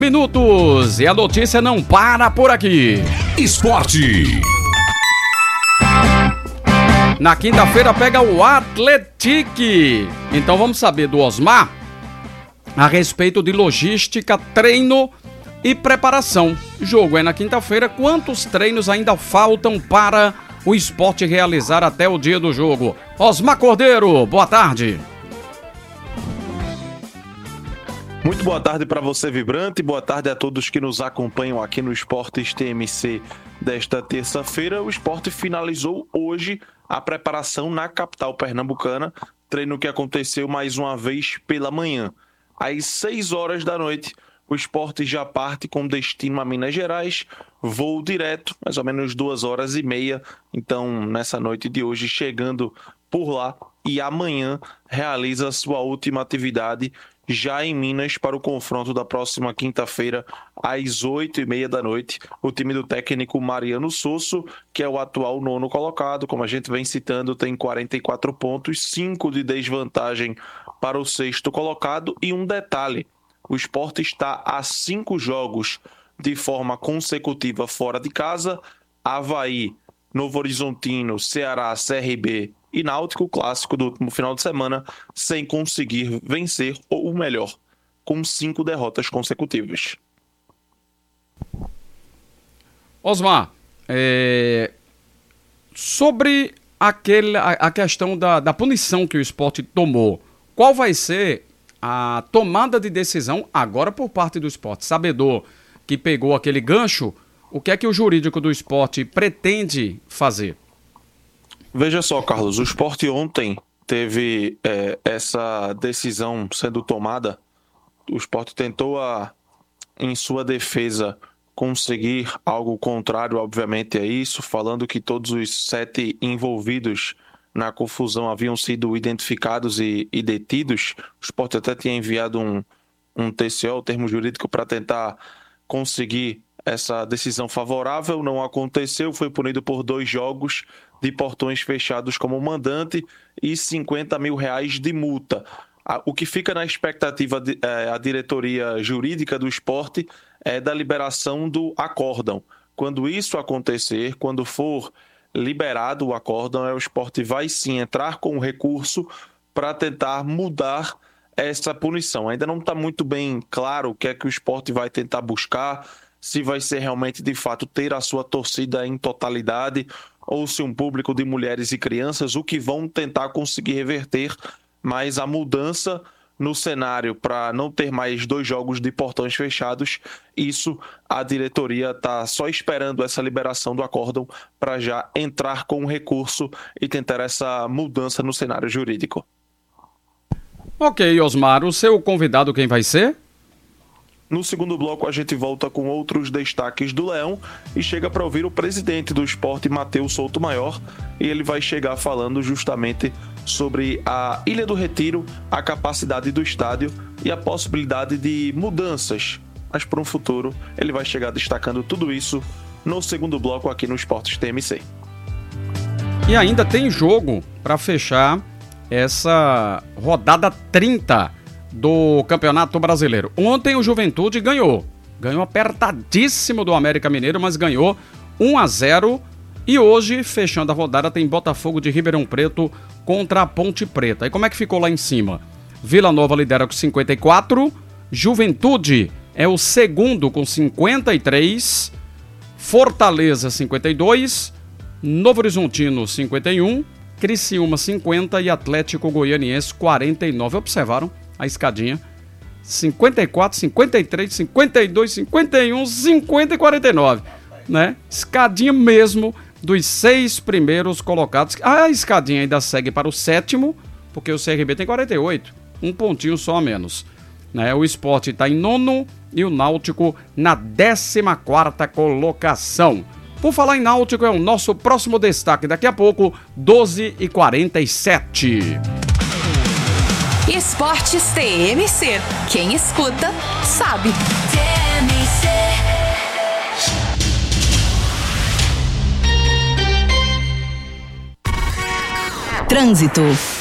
Minutos e a notícia não para por aqui. Esporte. Na quinta-feira pega o Atlético. Então vamos saber do Osmar a respeito de logística, treino e preparação. O jogo é na quinta-feira. Quantos treinos ainda faltam para o Sport realizar até o dia do jogo? Osmar Cordeiro, boa tarde. Muito boa tarde para você, Vibrante. Boa tarde a todos que nos acompanham aqui no Esportes TMC desta terça-feira. O Sport finalizou hoje a preparação na capital pernambucana, treino que aconteceu mais uma vez pela manhã. Às 6 horas da noite, o Sport já parte com destino a Minas Gerais, voo direto, mais ou menos 2h30. Então, nessa noite de hoje, chegando por lá, e amanhã realiza sua última atividade já em Minas para o confronto da próxima quinta-feira, às 8h30 da noite. O time do técnico Mariano Sosso, que é o atual 9º colocado, como a gente vem citando, tem 44 pontos, 5 de desvantagem para o 6º colocado. E um detalhe, o Sport está a 5 jogos de forma consecutiva fora de casa: Avaí, Novo Horizontino, Ceará, CRB e Náutico, clássico do último final de semana, sem conseguir vencer, ou melhor, com 5 derrotas consecutivas. Osmar, sobre a questão da punição que o Sport tomou, qual vai ser a tomada de decisão agora por parte do Sport? Sabedor que pegou aquele gancho, o que é que o jurídico do Sport pretende fazer? Veja só, Carlos, o Sport ontem teve essa decisão sendo tomada. O Sport tentou, em sua defesa, conseguir algo contrário, obviamente, a isso, falando que todos os 7 envolvidos na confusão haviam sido identificados e detidos. O Sport até tinha enviado um TCO, o termo jurídico, para tentar conseguir essa decisão favorável. Não aconteceu, foi punido por 2 jogos de portões fechados como mandante e R$50 mil de multa. O que fica na expectativa a diretoria jurídica do Sport é da liberação do acórdão. Quando isso acontecer, quando for liberado o acórdão, o Sport vai sim entrar com um recurso para tentar mudar essa punição. Ainda não está muito bem claro o que é que o Sport vai tentar buscar, se vai ser realmente, de fato, ter a sua torcida em totalidade, ou se um público de mulheres e crianças, o que vão tentar conseguir reverter. Mas a mudança no cenário para não ter mais 2 jogos de portões fechados, isso a diretoria está só esperando essa liberação do acórdão para já entrar com um recurso e tentar essa mudança no cenário jurídico. Ok, Osmar, o seu convidado quem vai ser? No segundo bloco, a gente volta com outros destaques do Leão e chega para ouvir o presidente do Sport, Matheus Souto Maior, e ele vai chegar falando justamente sobre a Ilha do Retiro, a capacidade do estádio e a possibilidade de mudanças. Mas para um futuro, ele vai chegar destacando tudo isso no segundo bloco aqui no Esportes TMC. E ainda tem jogo para fechar essa rodada 30 do Campeonato Brasileiro. Ontem o Juventude ganhou apertadíssimo do América Mineiro, mas ganhou 1-0. E hoje, fechando a rodada, tem Botafogo de Ribeirão Preto contra a Ponte Preta. E como é que ficou lá em cima? Vila Nova lidera com 54, Juventude é o segundo com 53, Fortaleza 52, Novo Horizontino 51, Criciúma 50 e Atlético Goianiense 49. Observaram a escadinha? 54, 53, 52, 51, 50 e 49, né? Escadinha mesmo dos 6 primeiros colocados. A escadinha ainda segue para o 7º, porque o CRB tem 48, um pontinho só a menos, né? O Sport está em 9º e o Náutico na 14ª colocação. Por falar em Náutico, é o nosso próximo destaque. Daqui a pouco, 12h47. Esportes TMC. Quem escuta, sabe. TMC. Trânsito.